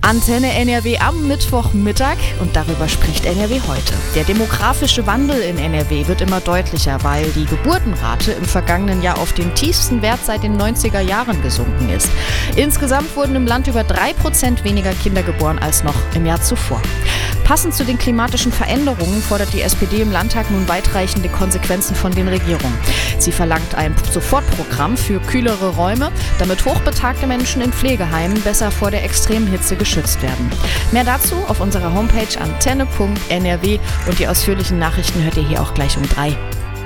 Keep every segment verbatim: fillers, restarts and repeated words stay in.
Antenne N R W am Mittwochmittag und darüber spricht N R W heute. Der demografische Wandel in N R W wird immer deutlicher, weil die Geburtenrate im vergangenen Jahr auf den tiefsten Wert seit den neunziger Jahren gesunken ist. Insgesamt wurden im Land über drei Prozent weniger Kinder geboren als noch im Jahr zuvor. Passend zu den klimatischen Veränderungen fordert die S P D im Landtag nun weitreichende Konsequenzen von den Regierungen. Sie verlangt ein Sofortprogramm für kühlere Räume, damit hochbetagte Menschen in Pflegeheimen besser vor der extremen Hitze geschützt werden. Mehr dazu auf unserer Homepage antenne punkt n r w und die ausführlichen Nachrichten hört ihr hier auch gleich um drei.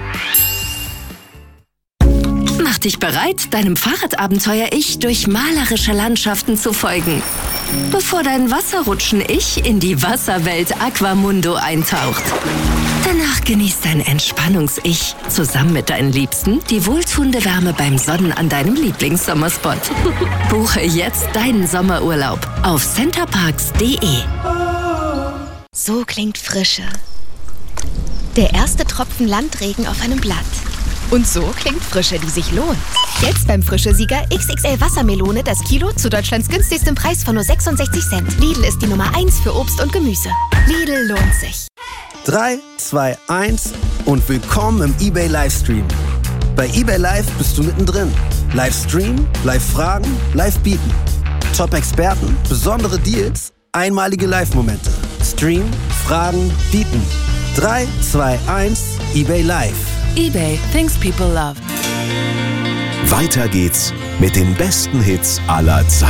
Mach dich bereit, deinem Fahrradabenteuer-Ich durch malerische Landschaften zu folgen, bevor dein Wasserrutschen-Ich in die Wasserwelt Aquamundo eintaucht. Danach genießt dein Entspannungs-Ich zusammen mit deinen Liebsten die wohltuende Wärme beim Sonnen an deinem Lieblingssommerspot. Buche jetzt deinen Sommerurlaub auf centerparks punkt d e. So klingt Frische. Der erste Tropfen Landregen auf einem Blatt. Und so klingt Frische, die sich lohnt. Jetzt beim Frische-Sieger X X L Wassermelone das Kilo zu Deutschlands günstigstem Preis von nur sechsundsechzig Cent. Lidl ist die Nummer eins für Obst und Gemüse. Lidl lohnt sich. drei, zwei, eins und willkommen im eBay Livestream. Bei eBay Live bist du mittendrin. Livestream, Live-Fragen, Live-Bieten. Top-Experten, besondere Deals, einmalige Live-Momente. Stream, Fragen, Bieten. drei, zwei, eins, eBay Live. eBay, things people love. Weiter geht's mit den besten Hits aller Zeiten.